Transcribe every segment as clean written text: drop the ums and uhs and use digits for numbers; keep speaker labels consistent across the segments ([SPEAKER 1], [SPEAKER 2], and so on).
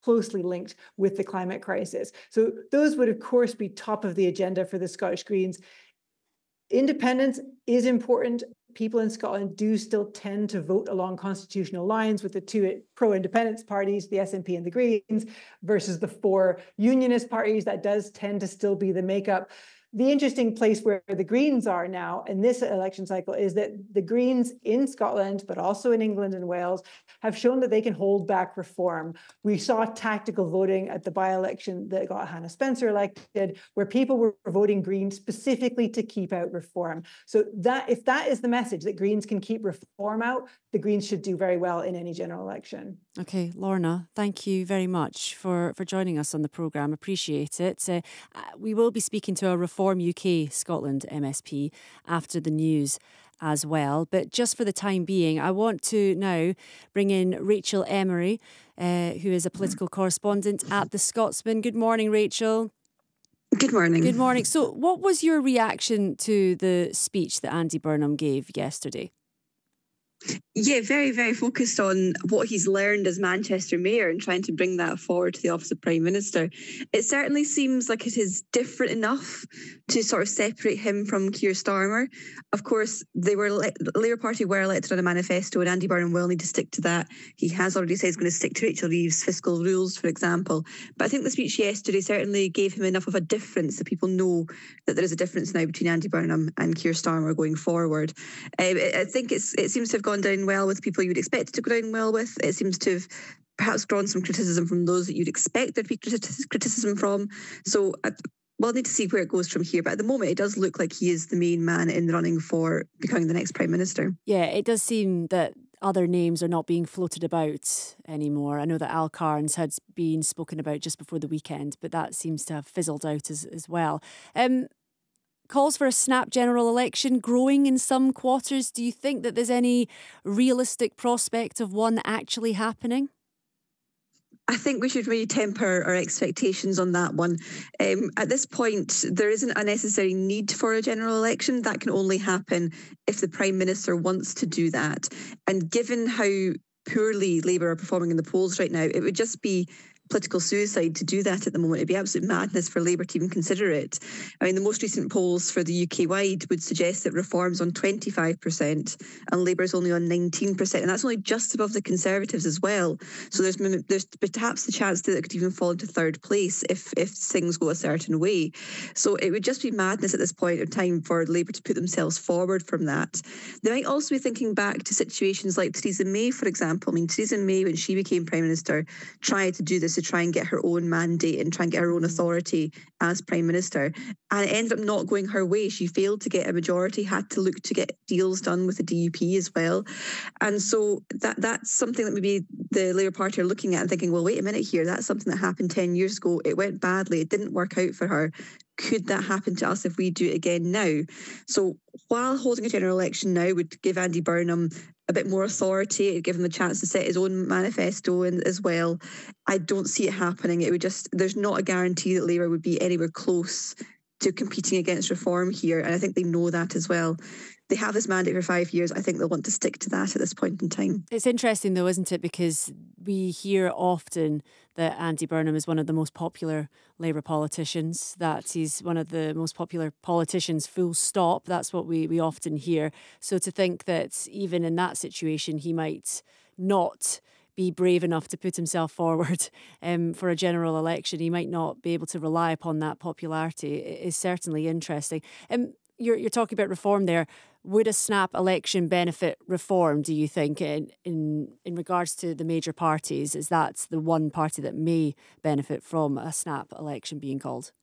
[SPEAKER 1] closely linked with the climate crisis. So those would, of course, be top of the agenda for the Scottish Greens. Independence is important. People in Scotland do still tend to vote along constitutional lines with the two pro-independence parties, the SNP and the Greens, versus the four unionist parties. That does tend to still be the makeup. The interesting place where the Greens are now in this election cycle is that the Greens in Scotland, but also in England and Wales, have shown that they can hold back reform. We saw tactical voting at the by-election that got Hannah Spencer elected, where people were voting Green specifically to keep out reform. So that if that is the message, that Greens can keep reform out, the Greens should do very well in any general election.
[SPEAKER 2] Okay, Lorna, thank you very much for joining us on the programme. Appreciate it. We will be speaking to a Reform UK Scotland MSP after the news as well. But just for the time being, I want to now bring in Rachel Emery, who is a political correspondent at The Scotsman. Good morning, Rachel.
[SPEAKER 3] Good morning.
[SPEAKER 2] Good morning. So what was your reaction to the speech that Andy Burnham gave yesterday?
[SPEAKER 3] Yeah, very, very focused on what he's learned as Manchester Mayor and trying to bring that forward to the office of Prime Minister. It certainly seems like it is different enough to sort of separate him from Keir Starmer. Of course, the Labour Party were elected on a manifesto, and Andy Burnham will need to stick to that. He has already said he's going to stick to Rachel Reeves' fiscal rules, for example. But I think the speech yesterday certainly gave him enough of a difference that people know that there is a difference now between Andy Burnham and Keir Starmer going forward. I think it seems to have gone down well with people you would expect it to go down well with. It seems to have perhaps drawn some criticism from those that you'd expect there'd be criticism from. So we'll need to see where it goes from here. But at the moment, it does look like he is the main man in the running for becoming the next Prime Minister.
[SPEAKER 2] Yeah, it does seem that other names are not being floated about anymore. I know that Al Cairns had been spoken about just before the weekend, but that seems to have fizzled out as well. Calls for a snap general election growing in some quarters. Do you think that there's any realistic prospect of one actually happening?
[SPEAKER 3] I think we should really temper our expectations on that one. At this point, there isn't a necessary need for a general election. That can only happen if the Prime Minister wants to do that. And given how poorly Labour are performing in the polls right now, it would just be political suicide to do that at the moment. It'd be absolute madness for Labour to even consider it. I mean, the most recent polls for the UK-wide would suggest that Reform's on 25% and Labour's only on 19%, and that's only just above the Conservatives as well. So there's perhaps the chance that it could even fall into third place if things go a certain way. So it would just be madness at this point in time for Labour to put themselves forward from that. They might also be thinking back to situations like Theresa May, for example. I mean, Theresa May, when she became Prime Minister, tried to do this to try and get her own mandate and try and get her own authority as Prime Minister. And it ended up not going her way. She failed to get a majority, had to look to get deals done with the DUP as well. And so that's something that maybe the Labour Party are looking at and thinking, well, wait a minute here, that's something that happened 10 years ago. It went badly. It didn't work out for her. Could that happen to us if we do it again now? So while holding a general election now would give Andy Burnham a bit more authority, it'd give him the chance to set his own manifesto in as well, I don't see it happening. It would there's not a guarantee that Labour would be anywhere close to competing against reform here. And I think they know that as well. They have this mandate for 5 years. I think they'll want to stick to that at this point in time.
[SPEAKER 2] It's interesting though, isn't it? Because we hear often that Andy Burnham is one of the most popular Labour politicians, that he's one of the most popular politicians, full stop. That's what we often hear. So to think that even in that situation, he might not be brave enough to put himself forward for a general election, he might not be able to rely upon that popularity, is certainly interesting. You're talking about reform there. Would a snap election benefit reform, do you think, in regards to the major parties? Is that the one party that may benefit from a snap election being called?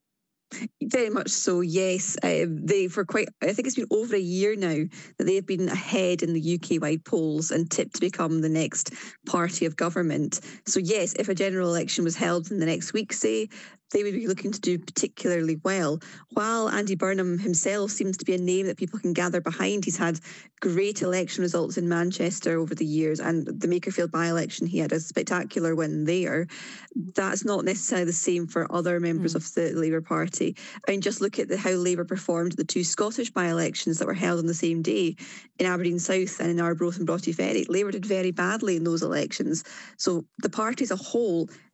[SPEAKER 3] Very much so, yes. I think it's been over a year now that they have been ahead in the UK-wide polls and tipped to become the next party of government. So yes, if a general election was held in the next week, say, they would be looking to do particularly well. While Andy Burnham himself seems to be a name that people can gather behind, he's had great election results in Manchester over the years, and the Makerfield by-election, he had a spectacular win there. That's not necessarily the same for other members of the Labour Party. I mean, just look at how Labour performed at the two Scottish by-elections that were held on the same day in Aberdeen South and in Arbroath and Broughty Ferry. Labour did very badly in those elections. So the party as a whole